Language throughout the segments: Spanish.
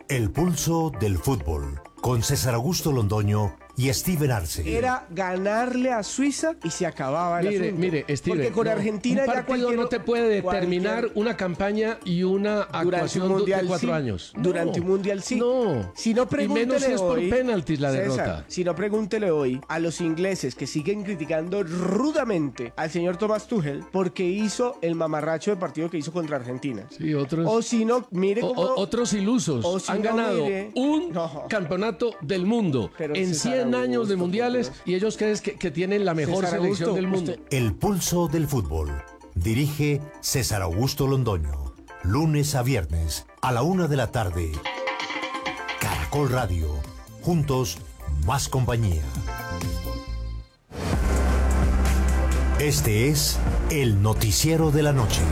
El pulso del fútbol, con César Augusto Londoño y Steven Arce. Era ganarle a Suiza y se acababa el asunto. Mire, Steven, porque con Argentina un ya partido no te puede determinar una campaña y una actuación de 4 años. Durante un mundial sí. No. Si no, Y pregúntele menos si es por hoy, penaltis la César, derrota. si no, pregúntele hoy a los ingleses que siguen criticando rudamente al señor Thomas Tuchel porque hizo el mamarracho de partido que hizo contra Argentina. Sí, otros. O si no, mire cómo... Otros ilusos o si han no, ganado mire... un No. campeonato del mundo Pero en César 100 años de Augusto, mundiales por Dios. y ellos creen que tienen la mejor César selección Augusto, del mundo. usted- El pulso del fútbol. Dirige César Augusto Londoño. Lunes a viernes a la 1 de la tarde. Caracol Radio. Juntos, más compañía. Este es el noticiero de la noche.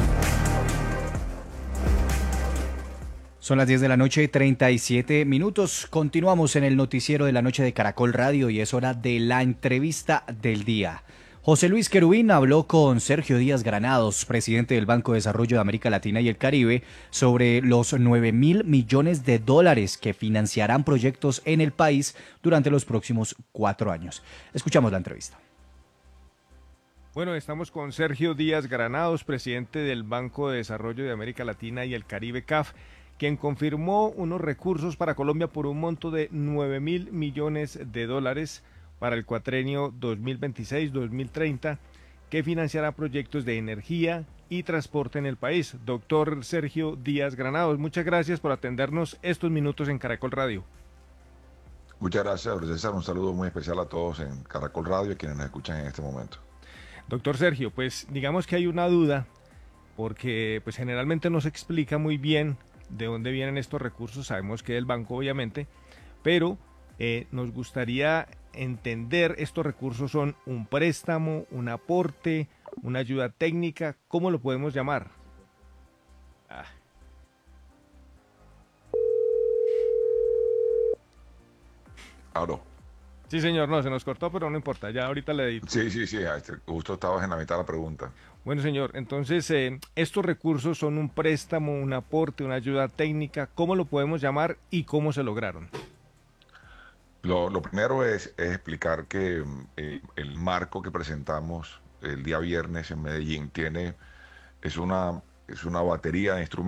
Son las 10 de la noche, 37 minutos. Continuamos en el noticiero de la noche de Caracol Radio y es hora de la entrevista del día. José Luis Querubín habló con Sergio Díaz Granados, presidente del Banco de Desarrollo de América Latina y el Caribe, sobre los 9.000 millones de dólares que financiarán proyectos en el país durante los próximos 4 años. Escuchamos la entrevista. Bueno, estamos con Sergio Díaz Granados, presidente del Banco de Desarrollo de América Latina y el Caribe, CAF, quien confirmó unos recursos para Colombia por un monto de 9.000 millones de dólares para el cuatrenio 2026-2030, que financiará proyectos de energía y transporte en el país. Doctor Sergio Díaz Granados, muchas gracias por atendernos estos minutos en Caracol Radio. Muchas gracias, César. Un saludo muy especial a todos en Caracol Radio y a quienes nos escuchan en este momento. Doctor Sergio, pues digamos que hay una duda, porque pues generalmente no se explica muy bien de dónde vienen estos recursos. Sabemos que del banco, obviamente, pero nos gustaría entender, ¿estos recursos son un préstamo, un aporte, una ayuda técnica? ¿Cómo lo podemos llamar? ¿Aló? Sí, señor, no, se nos cortó, pero no importa, ya ahorita le edito. Sí, justo estabas en la mitad de la pregunta. Bueno, señor, entonces, ¿estos recursos son un préstamo, un aporte, una ayuda técnica? ¿Cómo lo podemos llamar y cómo se lograron? Lo primero es explicar que el marco que presentamos el día viernes en Medellín es una batería de instrumentos